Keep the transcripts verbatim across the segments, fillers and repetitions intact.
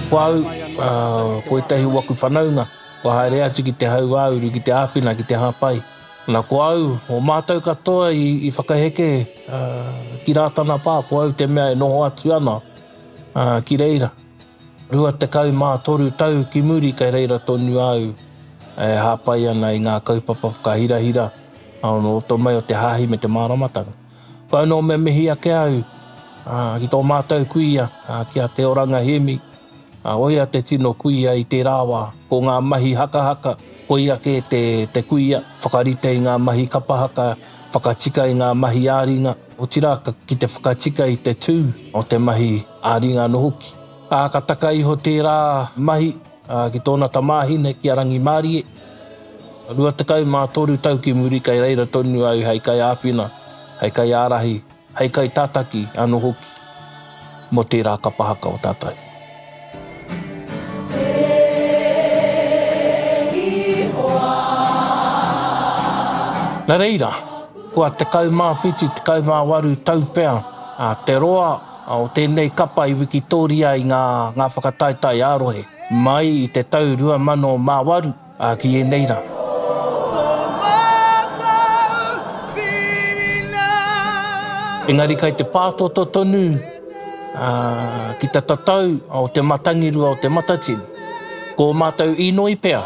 Ko au, uh, ko e tahi waku whanaunga, ko haere atu ki te hau auru, ki te āwhina, ki te hāpai. Nā ko au, o mātou katoa i, i whakaheke uh, ki rātana pā, ko au te mea e noho atu ana uh, ki reira. Rua te kau mā toru tau ki muri kai reira tonu au e hāpai ana i ngā kaupapa whakahirahira au no to mai o te hāhi me te māramatanga. Ko au no me mihi ake au, uh, ki tō mātou kuia, uh, ki a te oranga hemi, uh, oia te tino kuia i te rāwa, ko ngā mahi haka haka, ko ia ke te, te kuia, whakarite i ngā mahi kapahaka, whakatika i ngā mahi āringa, o tiraka ki te whakatika i te tū o te mahi āringa no hoki. A ka taka iho te rā mahi, uh, ki tōna tamāhine ki a rangi Mārie. Rua te kau mā toru tau ki muri kai reira tonu au hei kai āwhina, hei kai ārahi, hei kai tātaki anu hoki, mo te rā kapahaka o tātai. Nā reira, kua te kau mā whitu, te kau mā waru tau pēr, a te roa o tēnei kapa i Wikitoria i ngā, ngā whakataitai ārohe, mai i te tau rua mano mā waru a ki e neira. Engari kai te pātoto tonu, uh, ki te tatau o te matangirua o te matatini, ko mātou inoi pēr.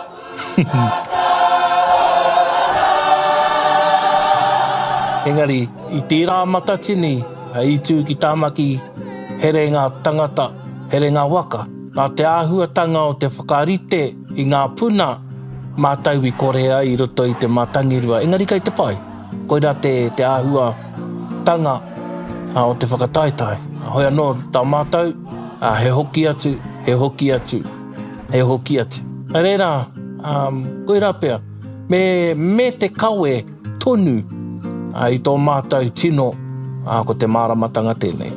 Engari, i tērā matatini, i tū ki tāmaki, here ngā tangata, here ngā waka, nā te āhuatanga o te whakarite i ngā puna, mātau i korea i roto i te matangirua. Engari kai te pai, koira te, te āhua tanga o te whakataitai. Hoi anō, tā mātau, a, he hoki atu, he hoki atu, he hoki atu. Nā reira, um, koira pēr, me, me te kawe tonu, a, i tō mātou tino, a, ko te māramatanga tēnei.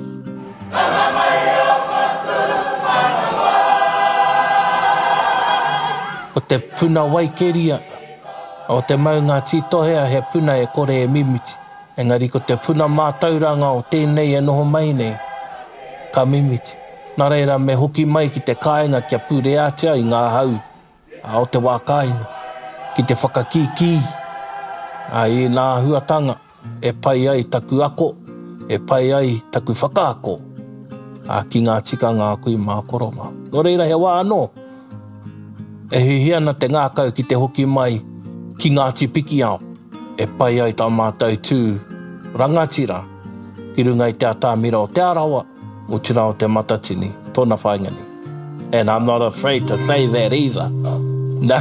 Ko te puna waikeria, o te maunga titohea he puna e kore e mimiti. Engari ko te puna mātauranga o tēnei e noho mai nei, ka mimiti. Nā reira me hoki mai ki te kāinga kia pūreatia i ngā hau, a, o te wākainga, ki te whakakiki, a, i ngā huatanga, e pai ai taku ako, e pai ai taku whakaako, a, ki ngā tikanga a kui mā koroma. Nō reira he wā anō, e hihiana te ngākau ki te hoki mai ki ngā tipiki ao, e pai ai tā mātou tū rangatira, ki runga i te atamira o te arawa, o tira o te matatini, tōna whaingani. And I'm not afraid to say that either. No.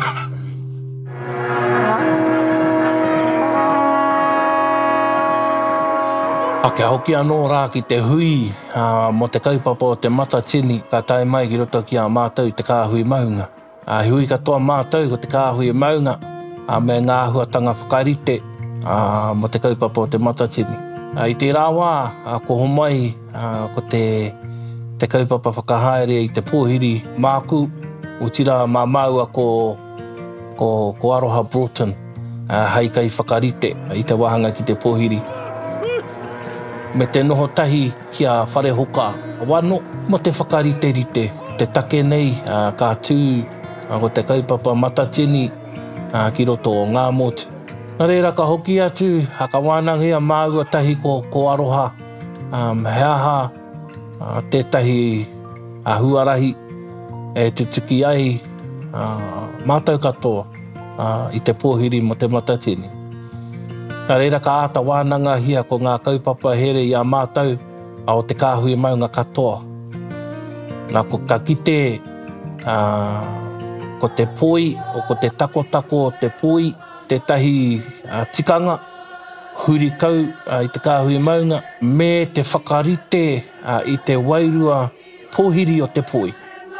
Ake hoki anō rā ki te hui, uh, mo te kaupapa o te matatini, ka tai mai ki roto ki a mātou te kāhui maunga. Uh, hui katoa mātou ko te kāhui maunga, uh, me ngā huatanga whakarite, uh, mo te kaupapa o te matatini. Uh, I te rāwā, uh, ko homai, uh, ko te, te kaupapa whakahaere i te pōhiri māku, o tira mā maua ko, ko, ko Aroha Broughton, uh, hei kai whakarite i te wahanga ki te pōhiri. Me te noho tahi ki a whare hoka wano, mo te whakarite rite, te take nei, uh, ka tū, uh, ko te kaupapa matatini, uh, ki roto o ngā motu. Nā reira ka hoki atu, haka wānangia māua tahi ko, ko Aroha, um, he aha, uh, tētahi a huarahi, e tutuki ai, uh, mātou katoa, uh, i te pōhiri mo te matatini. Nā reira ka āta wānanga hia ko ngā kaupapa here i a mātou, a o te kāhui maunga katoa. Nā ko ka kite, uh, ko te poi, o ko te tako tako o te poi, te tahi uh, tikanga, huri kau uh, i te kāhui maunga, me te whakarite uh, i te wairua pōhiri o te poi.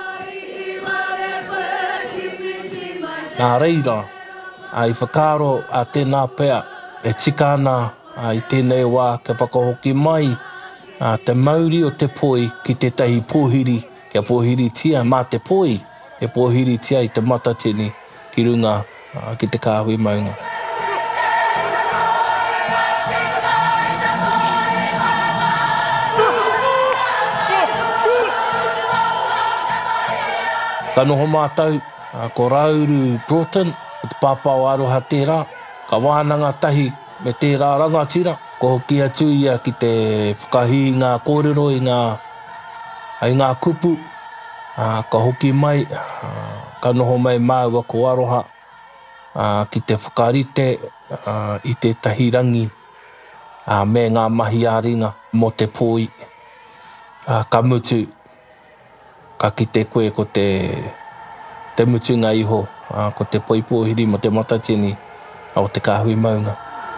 Nā reira, uh, i whakaro a uh, tēnā pēr, e tikana uh, i tēnei wā ke whakahoki mai uh, te mauri o te poi ki te tahi pōhiri, kia pōhiri tia mā te poi, e pōhiri tia i te matatini ki runga uh, ki te kāhui maunga. Ka noho mātou, uh, ko Rauru Broughton, o te pāpau aroha tērā, ka wānanga tahi me tērā rangatira, ko hoki atu ia ki te whakahi ngā kōrero i ngā, i ngā kupu, uh, ka hoki mai, uh, ka noho mai māua ko aroha, uh, ki te whakarite uh, i te tahirangi, uh, me ngā mahi āringa mo te pōi, uh, ka mutu, ka ki te koe ko te, te mutunga iho, uh, ko te poipohiri mo te matatini o te kāhui maunga.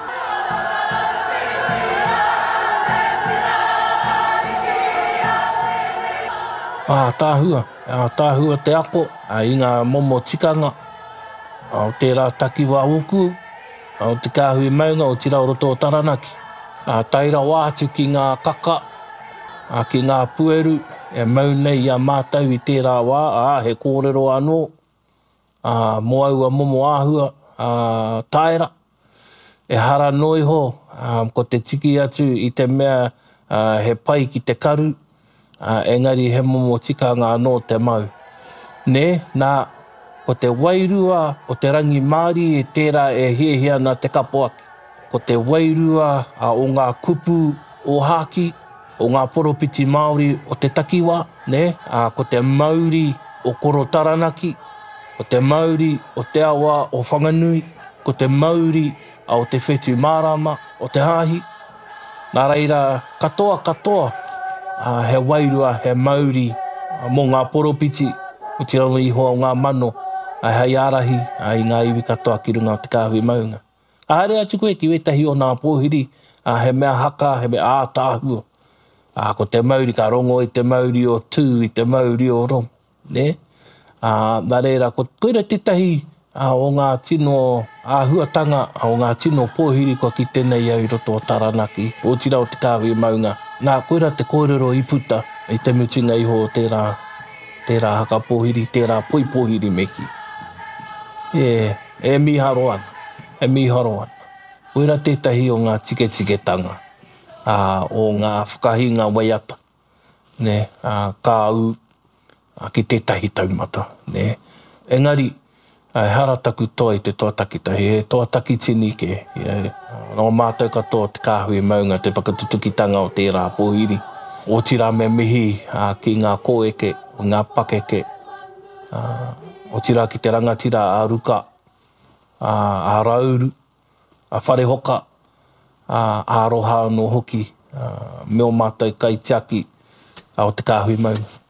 Ah, tāhua, ah, tāhua te ako, ah, i ngā momo tikanga, ah, o tērā takiwa oku, ah, o te kāhui maunga o tira o roto o Taranaki. Ah, taira wātu ki ngā kaka, ah, ki ngā pueru, e mau nei a mātau i tērā wā, ah, he kōrero anō, ah, mo aua momo āhua, ah, taira, e hara noi ho, ah, ko te tiki atu i te mea ah, he pai ki te karu, Uh, engari he momo tikanga anō te mau. Ne, nā, ko te wairua o te rangi Māori e tērā e hiehia na te kapoaki. Ko te wairua uh, o ngā kupu o haki, o ngā poropiti Māori o te takiwā, ne, uh, ko te Māori o koro Taranaki, ko te Māori o te awa o Whanganui, ko te Māori o te whetu Mārama o te hāhi. Nā reira, katoa katoa, Uh, he wairua, he Māori, uh, mō ngā poropiti, o tira iho o ngā mano, uh, hei arahi, uh, i ngā iwi katoa ki runga o te kāhui maunga. A haere atu koe ki wetahi o ngā pōhiri, uh, he mea haka, he mea ātāhua. Uh, ko te Māori ka rongo i te Māori o tū, i te Māori o rong, ne? Uh, nā reira, ko koira tetahi uh, o ngā tino āhuatanga, uh, o ngā tino pōhiri ko ki tēnei au i roto o Taranaki, o tira o te kāhui maunga. Nā koira te kōrero i puta, i te mutunga iho o tērā, tērā haka pōhiri, tērā poi pōhiri meki. E, e miharo ana, e miharo ana. Koira tētahi o ngā tike tike tanga, uh, o ngā whakahinga waiata, ne, uh, kā u, uh, ki tētahi taumata, ne. Engari, uh, harataku toa i te toatakitahi, e toataki tini ke, e, no mātou katoa te kāhui maunga, te whakatutukitanga o tērā pōhiri. O tira me mihi uh, ki ngā kōeke, o ngā pakeke, uh, o tira ki te rangatira a ruka, uh, a rauru, a wharehoka, uh, a roha no hoki, uh, me o mātou kaitiaki uh, o te kāhui maunga.